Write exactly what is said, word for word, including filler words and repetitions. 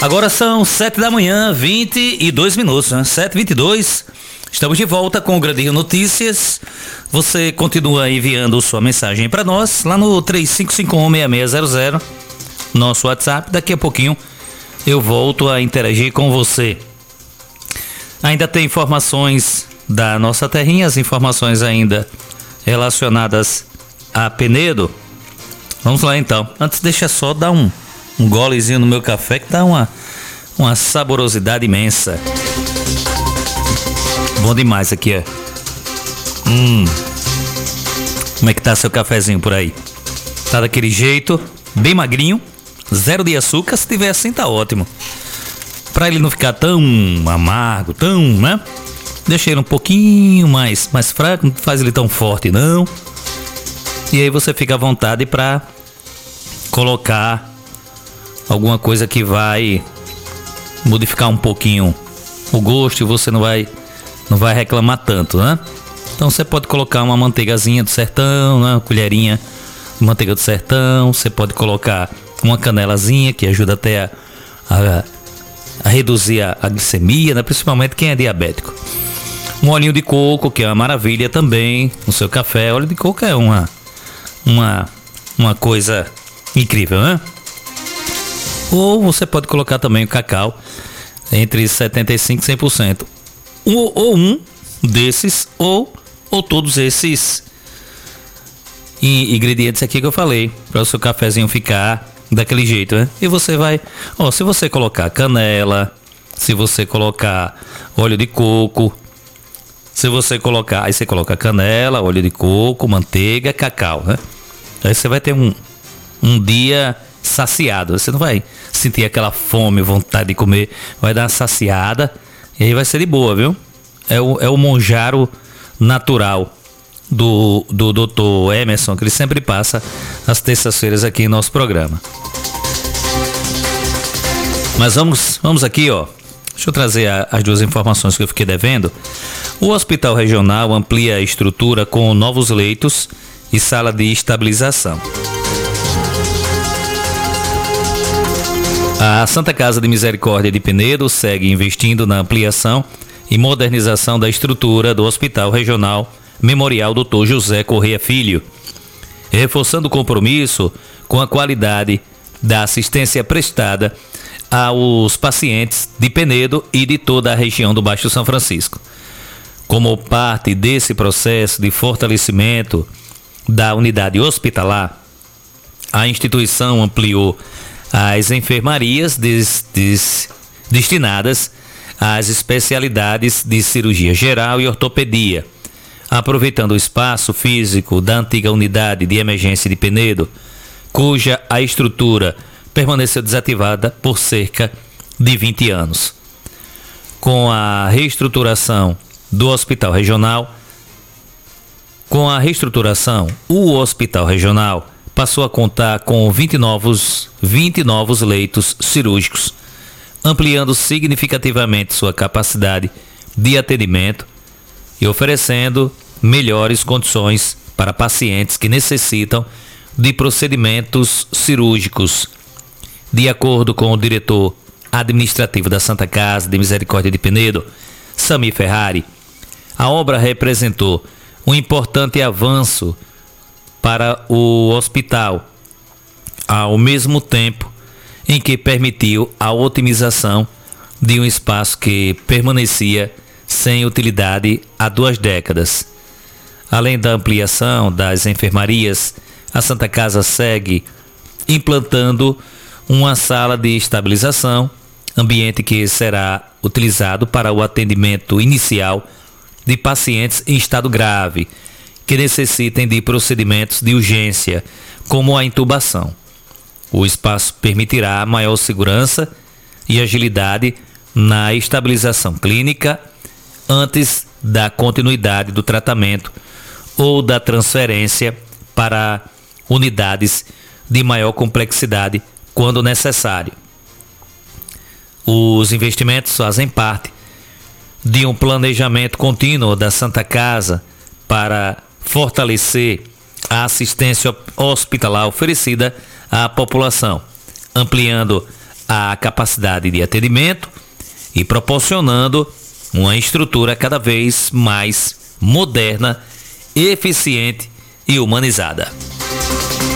Agora são sete da manhã, vinte e dois minutos, né? sete e vinte e dois. Estamos de volta com o Grande Rio Notícias. Você continua enviando sua mensagem para nós lá no três cinco cinco um, seis seis zero zero, nosso WhatsApp. Daqui a pouquinho eu volto a interagir com você. Ainda tem informações da nossa terrinha, as informações ainda relacionadas a Penedo. Vamos lá então. Antes, deixa só dar um, um golezinho no meu café que tá uma, uma saborosidade imensa. Bom demais aqui, é. Hum. Como é que tá seu cafezinho por aí? Tá daquele jeito, bem magrinho, zero de açúcar. Se tiver assim tá ótimo. Pra ele não ficar tão amargo, tão, né? Deixa ele um pouquinho mais, mais fraco, não faz ele tão forte não. E aí você fica à vontade pra colocar alguma coisa que vai modificar um pouquinho o gosto e você não vai, não vai reclamar tanto, né? Então você pode colocar uma manteigazinha do sertão, né? Uma colherinha de manteiga do sertão. Você pode colocar uma canelazinha que ajuda até a, a, a reduzir a, a glicemia, né? Principalmente quem é diabético. Um olhinho de coco, que é uma maravilha também no seu café. Óleo de coco é uma, uma, uma coisa incrível, né? Ou você pode colocar também o cacau entre setenta e cinco e cem por cento. Ou, ou um desses, ou, ou todos esses ingredientes aqui que eu falei, para o seu cafezinho ficar daquele jeito, né? E você vai, ó, se você colocar canela, se você colocar óleo de coco, se você colocar, aí você coloca canela, óleo de coco, manteiga, cacau, né? Aí você vai ter um, um dia saciado. Você não vai sentir aquela fome, vontade de comer. Vai dar uma saciada e aí vai ser de boa, viu? É o, é o monjaro natural do, do doutor Emerson, que ele sempre passa às terças-feiras aqui em nosso programa. Mas vamos, vamos aqui, ó. Deixa eu trazer a, as duas informações que eu fiquei devendo. O Hospital Regional amplia a estrutura com novos leitos e sala de estabilização. A Santa Casa de Misericórdia de Penedo segue investindo na ampliação e modernização da estrutura do Hospital Regional Memorial doutor José Correia Filho, reforçando o compromisso com a qualidade da assistência prestada aos pacientes de Penedo e de toda a região do Baixo São Francisco. Como parte desse processo de fortalecimento da unidade hospitalar, a instituição ampliou as enfermarias des, des, destinadas às especialidades de cirurgia geral e ortopedia, aproveitando o espaço físico da antiga unidade de emergência de Penedo, cuja a estrutura permaneceu desativada por cerca de vinte anos. Com a reestruturação do Hospital Regional, com a reestruturação, o Hospital Regional passou a contar com vinte novos, vinte novos leitos cirúrgicos, ampliando significativamente sua capacidade de atendimento e oferecendo melhores condições para pacientes que necessitam de procedimentos cirúrgicos. De acordo com o diretor administrativo da Santa Casa de Misericórdia de Penedo, Sami Ferrari, a obra representou um importante avanço para o hospital, ao mesmo tempo em que permitiu a otimização de um espaço que permanecia sem utilidade há duas décadas. Além da ampliação das enfermarias, a Santa Casa segue implantando uma sala de estabilização, ambiente que será utilizado para o atendimento inicial de pacientes em estado grave, que necessitem de procedimentos de urgência, como a intubação. O espaço permitirá maior segurança e agilidade na estabilização clínica antes da continuidade do tratamento ou da transferência para unidades de maior complexidade quando necessário. Os investimentos fazem parte de um planejamento contínuo da Santa Casa para fortalecer a assistência hospitalar oferecida à população, ampliando a capacidade de atendimento e proporcionando uma estrutura cada vez mais moderna, eficiente e humanizada.